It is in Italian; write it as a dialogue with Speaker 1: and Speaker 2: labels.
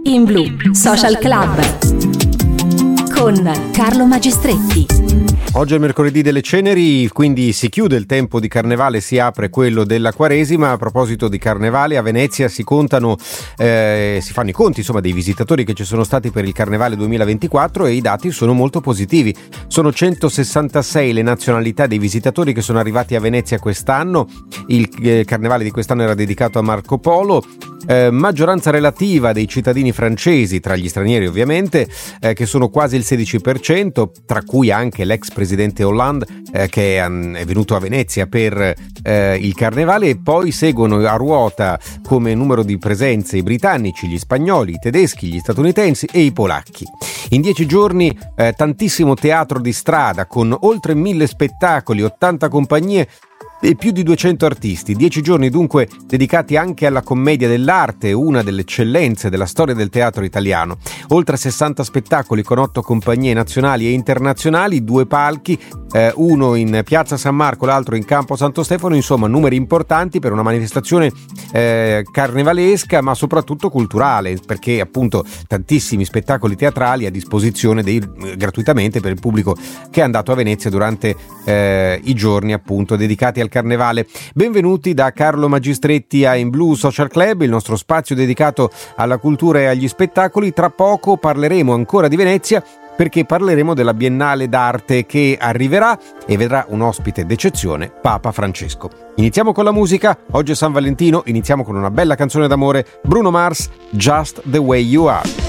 Speaker 1: In Blu Social Club con Carlo Magistretti.
Speaker 2: Oggi è mercoledì delle Ceneri, quindi si chiude il tempo di Carnevale, si apre quello della Quaresima. A proposito di Carnevale, a Venezia si fanno i conti, insomma, dei visitatori che ci sono stati per il Carnevale 2024 e i dati sono molto positivi. Sono 166 le nazionalità dei visitatori che sono arrivati a Venezia quest'anno. Il Carnevale di quest'anno era dedicato a Marco Polo. Maggioranza relativa dei cittadini francesi, tra gli stranieri ovviamente, che sono quasi il 16%, tra cui anche l'ex presidente Hollande che è venuto a Venezia per il Carnevale, e poi seguono a ruota come numero di presenze i britannici, gli spagnoli, i tedeschi, gli statunitensi e i polacchi. In 10 giorni tantissimo teatro di strada con oltre 1000 spettacoli, 80 compagnie e più di 200 artisti. 10 giorni dunque dedicati anche alla commedia dell'arte, una delle eccellenze della storia del teatro italiano. Oltre 60 spettacoli con 8 compagnie nazionali e internazionali, 2 palchi, uno in Piazza San Marco, l'altro in Campo Santo Stefano, insomma numeri importanti per una manifestazione carnevalesca ma soprattutto culturale, perché appunto tantissimi spettacoli teatrali a disposizione gratuitamente per il pubblico che è andato a Venezia durante i giorni appunto dedicati al Carnevale. Benvenuti da Carlo Magistretti a In Blu Social Club, il nostro spazio dedicato alla cultura e agli spettacoli. Tra poco parleremo ancora di Venezia, perché parleremo della Biennale d'arte che arriverà e vedrà un ospite d'eccezione, Papa Francesco. Iniziamo con la musica. Oggi è San Valentino, iniziamo con una bella canzone d'amore, Bruno Mars, Just the Way You Are.